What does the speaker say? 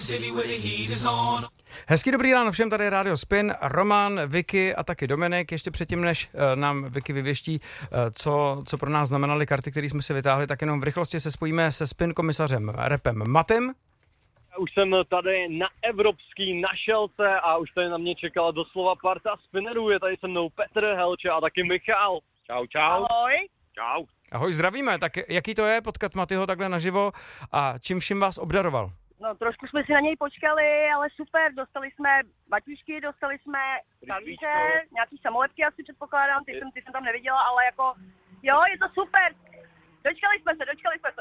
Hezký dobrý ráno všem, tady je Radio Spin, Roman, Vicky a taky Dominik. Ještě předtím, než nám Vicky vyvěští, co pro nás znamenaly karty, které jsme si vytáhli, tak jenom v rychlosti se spojíme se Spin komisařem Repem Matem. Už jsem tady na Evropský na Šelce a už tady na mě čekala doslova parta spinnerů. Je tady se mnou Petr, Helča a taky Michal. Čau, čau. Ahoj. Čau. Ahoj, zdravíme. Tak jaký to je potkat Matyho takhle naživo a čím vším vás obdaroval? No trošku jsme si na něj počkali, ale super, dostali jsme baťušky, dostali jsme talíře, nějaký samolepky asi předpokládám, ty jsem tam neviděla, ale jako jo, je to super. Dočkali jsme se.